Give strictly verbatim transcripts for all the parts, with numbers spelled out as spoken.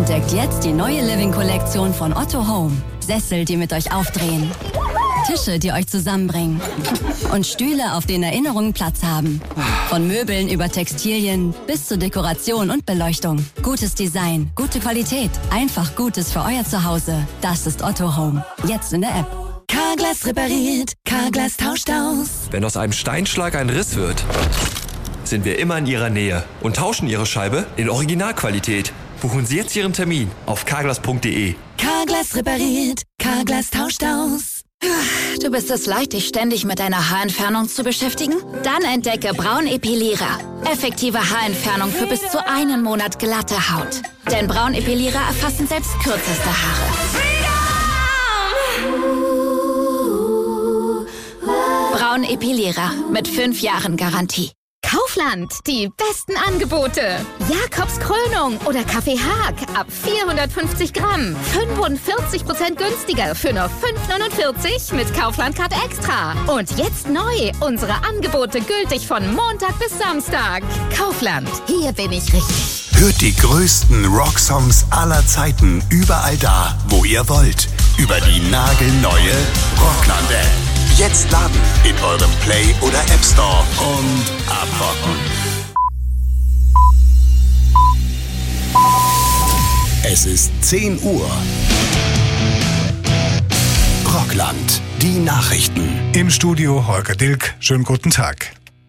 Entdeckt jetzt die neue Living-Kollektion von Otto Home. Sessel, die mit euch aufdrehen. Tische, die euch zusammenbringen. Und Stühle, auf denen Erinnerungen Platz haben. Von Möbeln über Textilien bis zu Dekoration und Beleuchtung. Gutes Design, gute Qualität. Einfach Gutes für euer Zuhause. Das ist Otto Home. Jetzt in der App. Carglass repariert, Carglass tauscht aus. Wenn aus einem Steinschlag ein Riss wird, sind wir immer in Ihrer Nähe und tauschen Ihre Scheibe in Originalqualität. Buchen Sie jetzt Ihren Termin auf carglass punkt de. Carglass repariert, Carglass tauscht aus. Du bist es leid, dich ständig mit deiner Haarentfernung zu beschäftigen? Dann entdecke Braun Epilierer. Effektive Haarentfernung für bis zu einen Monat glatte Haut. Denn Braun Epilierer erfassen selbst kürzeste Haare. Braun Epilierer mit fünf Jahren Garantie. Kaufland, die besten Angebote. Jakobs Krönung oder Kaffee Haag ab vierhundertfünfzig Gramm. fünfundvierzig Prozent günstiger für nur fünf neunundvierzig mit Kaufland Card Extra. Und jetzt neu, unsere Angebote gültig von Montag bis Samstag. Kaufland, hier bin ich richtig. Hört die größten Rocksongs aller Zeiten überall da, wo ihr wollt. Über die nagelneue Rockland-App. Jetzt laden in eurem Play- oder App Store und abrocken. Es ist zehn Uhr. Rockland, die Nachrichten. Im Studio Holger Dilk. Schönen guten Tag.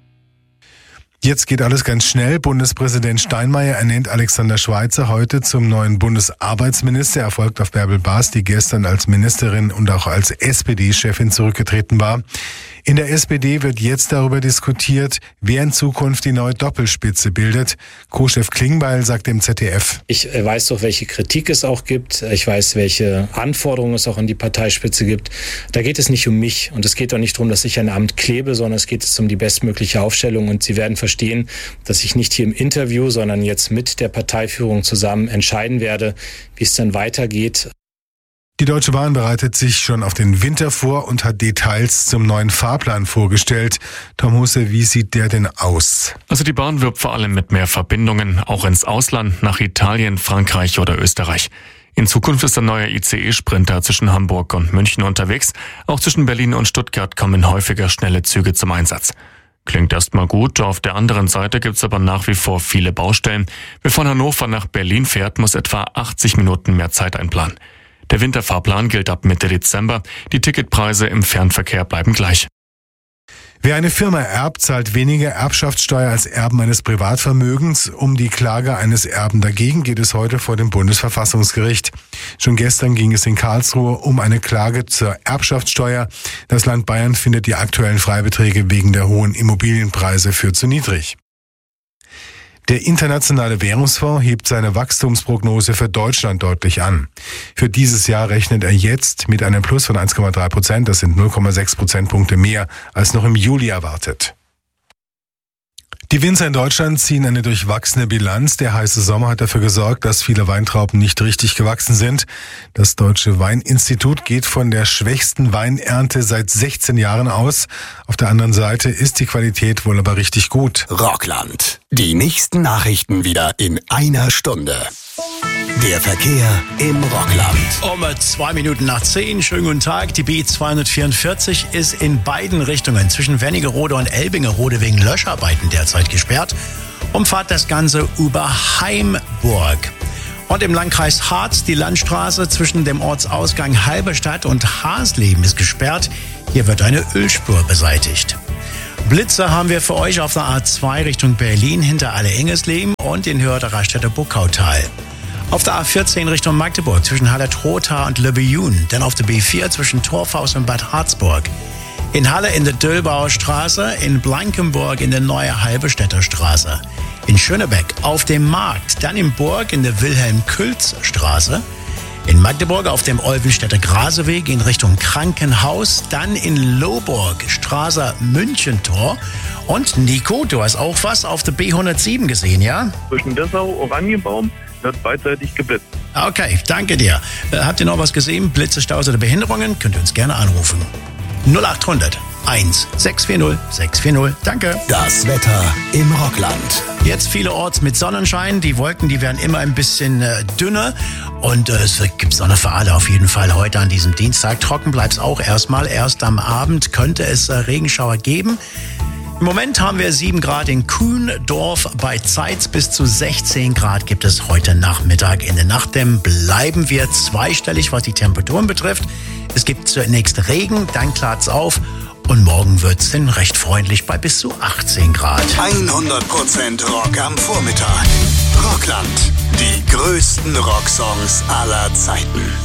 Jetzt geht alles ganz schnell. Bundespräsident Steinmeier ernennt Alexander Schweitzer heute zum neuen Bundesarbeitsminister. Er folgt auf Bärbel Baas, die gestern als Ministerin und auch als S P D-Chefin zurückgetreten war. In der S P D wird jetzt darüber diskutiert, wer in Zukunft die neue Doppelspitze bildet. Co-Chef Klingbeil sagt dem Z D F: Ich weiß doch, welche Kritik es auch gibt. Ich weiß, welche Anforderungen es auch an die Parteispitze gibt. Da geht es nicht um mich und es geht auch nicht darum, dass ich ein Amt klebe, sondern es geht es um die bestmögliche Aufstellung. Und Sie werden verstehen, dass ich nicht hier im Interview, sondern jetzt mit der Parteiführung zusammen entscheiden werde, wie es dann weitergeht. Die Deutsche Bahn bereitet sich schon auf den Winter vor und hat Details zum neuen Fahrplan vorgestellt. Tom Husse, wie sieht der denn aus? Also die Bahn wirbt vor allem mit mehr Verbindungen, auch ins Ausland, nach Italien, Frankreich oder Österreich. In Zukunft ist ein neuer I C E-Sprinter zwischen Hamburg und München unterwegs. Auch zwischen Berlin und Stuttgart kommen häufiger schnelle Züge zum Einsatz. Klingt erstmal gut, auf der anderen Seite gibt's aber nach wie vor viele Baustellen. Wer von Hannover nach Berlin fährt, muss etwa achtzig Minuten mehr Zeit einplanen. Der Winterfahrplan gilt ab Mitte Dezember. Die Ticketpreise im Fernverkehr bleiben gleich. Wer eine Firma erbt, zahlt weniger Erbschaftssteuer als Erben eines Privatvermögens. Um die Klage eines Erben dagegen geht es heute vor dem Bundesverfassungsgericht. Schon gestern ging es in Karlsruhe um eine Klage zur Erbschaftssteuer. Das Land Bayern findet die aktuellen Freibeträge wegen der hohen Immobilienpreise für zu niedrig. Der Internationale Währungsfonds hebt seine Wachstumsprognose für Deutschland deutlich an. Für dieses Jahr rechnet er jetzt mit einem Plus von eins Komma drei Prozent. Das sind null Komma sechs Prozentpunkte mehr als noch im Juli erwartet. Die Winzer in Deutschland ziehen eine durchwachsene Bilanz. Der heiße Sommer hat dafür gesorgt, dass viele Weintrauben nicht richtig gewachsen sind. Das Deutsche Weininstitut geht von der schwächsten Weinernte seit sechzehn Jahren aus. Auf der anderen Seite ist die Qualität wohl aber richtig gut. Rockland. Die nächsten Nachrichten wieder in einer Stunde. Der Verkehr im Rockland. Um zwei Minuten nach zehn, schönen guten Tag. Die B zweihundertvierundvierzig ist in beiden Richtungen zwischen Wernigerode und Elbingerode wegen Löscharbeiten derzeit gesperrt. Umfahrt das Ganze über Heimburg. Und im Landkreis Harz die Landstraße zwischen dem Ortsausgang Halberstadt und Hasleben ist gesperrt. Hier wird eine Ölspur beseitigt. Blitze haben wir für euch auf der A zwei Richtung Berlin hinter Alle-Engesleben und in Hörderer Buckautal. Auf der A vierzehn Richtung Magdeburg zwischen Halle-Trotha und Löbejun, dann auf der B vier zwischen Torfhaus und Bad Harzburg. In Halle in der Döllbauer Straße, in Blankenburg in der Neue Halberstädter Straße. In Schönebeck auf dem Markt, dann in Burg in der Wilhelm-Külz-Straße. In Magdeburg auf dem Olvenstädter Graseweg in Richtung Krankenhaus, dann in Lohburg, Straße Münchentor. Und Nico, du hast auch was auf der B hundertsieben gesehen, ja? Zwischen Dessau, Oranienbaum wird beidseitig geblitzt. Okay, danke dir. Äh, habt ihr noch was gesehen? Blitze, Staus oder Behinderungen? Könnt ihr uns gerne anrufen. null acht hundert eins sechs vier null sechs vier null. Danke. Das Wetter im Rockland. Jetzt vielerorts mit Sonnenschein. Die Wolken, die werden immer ein bisschen äh, dünner. Und äh, es gibt Sonne für alle auf jeden Fall heute an diesem Dienstag. Trocken bleibt es auch erstmal. Erst am Abend könnte es äh, Regenschauer geben. Im Moment haben wir sieben Grad in Kuhndorf. Bei Zeitz bis zu sechzehn Grad gibt es heute Nachmittag. In der Nacht bleiben wir zweistellig, was die Temperaturen betrifft. Es gibt zunächst Regen, dann klart es auf. Und morgen wird es dann recht freundlich bei bis zu achtzehn Grad. hundert Prozent Rock am Vormittag. Rockland. Die größten Rocksongs aller Zeiten.